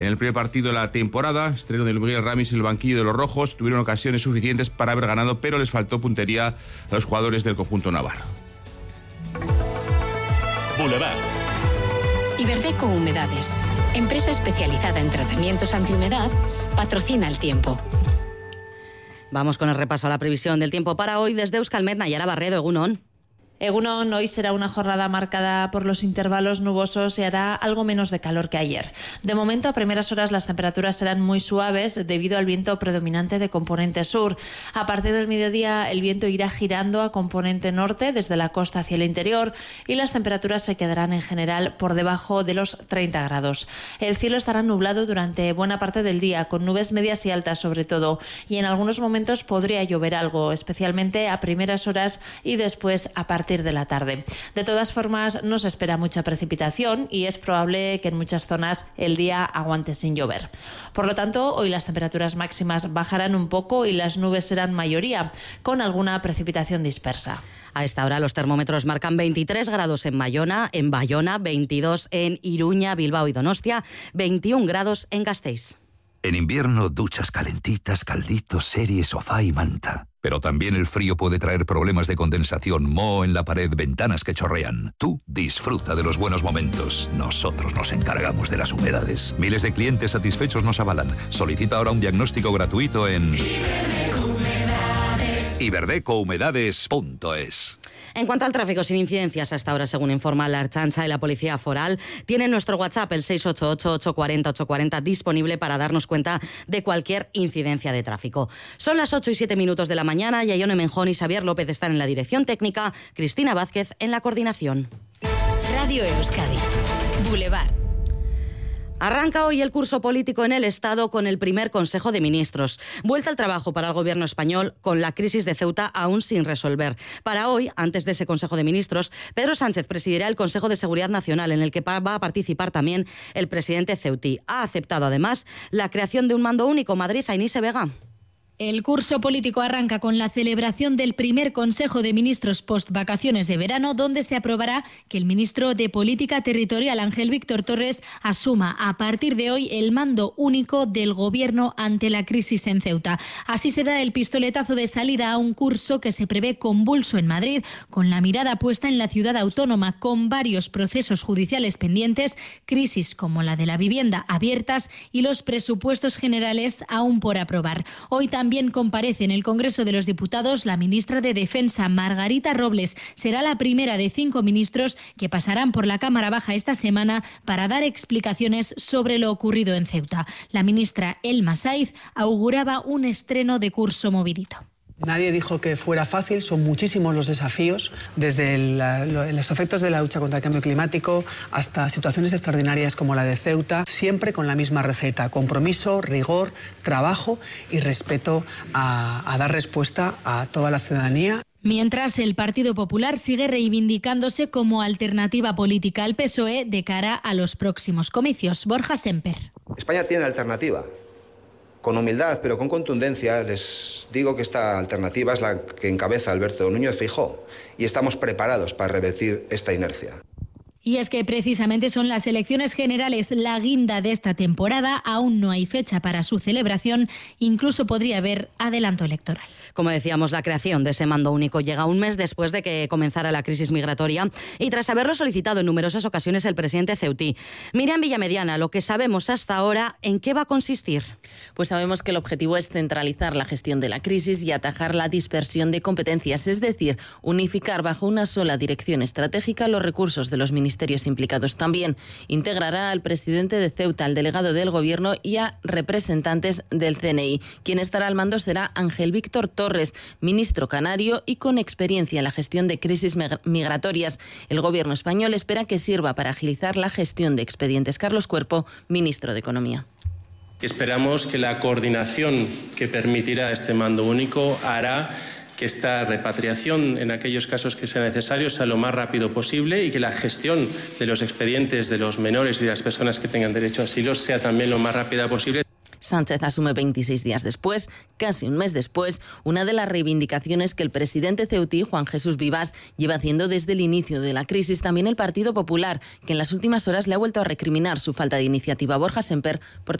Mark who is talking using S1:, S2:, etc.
S1: En el primer partido de la temporada, estreno de Miguel Ramis en el banquillo de los rojos, tuvieron ocasiones suficientes para haber ganado, pero les faltó puntería a los jugadores del conjunto navarro.
S2: Boulevard.
S3: Iberdeco Humedades, empresa especializada en tratamientos antihumedad, patrocina el tiempo.
S4: Vamos con el repaso a la previsión del tiempo para hoy desde Euskalmet. Nayara Barredo, Egunon.
S5: Egunon, hoy será una jornada marcada por los intervalos nubosos y hará algo menos de calor que ayer. De momento, a primeras horas las temperaturas serán muy suaves debido al viento predominante de componente sur. A partir del mediodía el viento irá girando a componente norte desde la costa hacia el interior y las temperaturas se quedarán en general por debajo de los 30 grados. El cielo estará nublado durante buena parte del día, con nubes medias y altas sobre todo, y en algunos momentos podría llover algo, especialmente a primeras horas y después a partir de la tarde. De todas formas, no se espera mucha precipitación y es probable que en muchas zonas el día aguante sin llover. Por lo tanto, hoy las temperaturas máximas bajarán un poco y las nubes serán mayoría, con alguna precipitación dispersa.
S4: A esta hora los termómetros marcan 23 grados en Bayona, 22 en Iruña, Bilbao y Donostia, 21 grados en Gasteiz.
S6: En invierno, duchas calentitas, calditos, serie, sofá y manta. Pero también el frío puede traer problemas de condensación, moho en la pared, ventanas que chorrean. Tú disfruta de los buenos momentos. Nosotros nos encargamos de las humedades. Miles de clientes satisfechos nos avalan. Solicita ahora un diagnóstico gratuito en iberdecohumedades.es.
S4: En cuanto al tráfico, sin incidencias hasta ahora, según informa la Ertzaintza y la Policía Foral, tienen nuestro WhatsApp, el 688-840-840, disponible para darnos cuenta de cualquier incidencia de tráfico. Son las 8:07 de la mañana y Ione Menjón y Xavier López están en la dirección técnica, Cristina Vázquez en la coordinación.
S3: Radio Euskadi, Boulevard.
S4: Arranca hoy el curso político en el Estado con el primer Consejo de Ministros. Vuelta al trabajo para el Gobierno español con la crisis de Ceuta aún sin resolver. Para hoy, antes de ese Consejo de Ministros, Pedro Sánchez presidirá el Consejo de Seguridad Nacional, en el que va a participar también el presidente ceutí. Ha aceptado además la creación de un mando único. Madrid, Ainise Vega.
S7: El curso político arranca con la celebración del primer Consejo de Ministros post-vacaciones de verano, donde se aprobará que el ministro de Política Territorial, Ángel Víctor Torres, asuma a partir de hoy el mando único del Gobierno ante la crisis en Ceuta. Así se da el pistoletazo de salida a un curso que se prevé convulso en Madrid, con la mirada puesta en la ciudad autónoma, con varios procesos judiciales pendientes, crisis como la de la vivienda abiertas y los presupuestos generales aún por aprobar. Hoy también comparece en el Congreso de los Diputados la ministra de Defensa, Margarita Robles. Será la primera de 5 ministros que pasarán por la Cámara Baja esta semana para dar explicaciones sobre lo ocurrido en Ceuta. La ministra Elma Saiz auguraba un estreno de curso movidito.
S8: Nadie dijo que fuera fácil, son muchísimos los desafíos, desde los efectos de la lucha contra el cambio climático hasta situaciones extraordinarias como la de Ceuta, siempre con la misma receta: compromiso, rigor, trabajo y respeto a dar respuesta a toda la ciudadanía.
S7: Mientras, el Partido Popular sigue reivindicándose como alternativa política al PSOE de cara a los próximos comicios. Borja Semper.
S9: España tiene alternativa. Con humildad, pero con contundencia, les digo que esta alternativa es la que encabeza Alberto Núñez Feijóo y estamos preparados para revertir esta inercia.
S7: Y es que precisamente son las elecciones generales la guinda de esta temporada. Aún no hay fecha para su celebración, incluso podría haber adelanto electoral.
S4: Como decíamos, la creación de ese mando único llega un mes después de que comenzara la crisis migratoria y tras haberlo solicitado en numerosas ocasiones el presidente ceutí. Miriam Villamediana, lo que sabemos hasta ahora, ¿en qué va a consistir?
S10: Pues sabemos que el objetivo es centralizar la gestión de la crisis y atajar la dispersión de competencias, es decir, unificar bajo una sola dirección estratégica los recursos de los ministerios implicados. También integrará al presidente de Ceuta, al delegado del Gobierno y a representantes del CNI. Quien estará al mando será Ángel Víctor Torres, ministro canario y con experiencia en la gestión de crisis migratorias. El Gobierno español espera que sirva para agilizar la gestión de expedientes. Carlos Cuerpo, ministro de Economía.
S11: Esperamos que la coordinación que permitirá este mando único hará que esta repatriación, en aquellos casos que sea necesario, sea lo más rápido posible y que la gestión de los expedientes de los menores y de las personas que tengan derecho a asilo sea también lo más rápida posible.
S10: Sánchez asume 26 días después, casi un mes después, una de las reivindicaciones que el presidente ceutí, Juan Jesús Vivas, lleva haciendo desde el inicio de la crisis. También el Partido Popular, que en las últimas horas le ha vuelto a recriminar su falta de iniciativa. Borja Semper,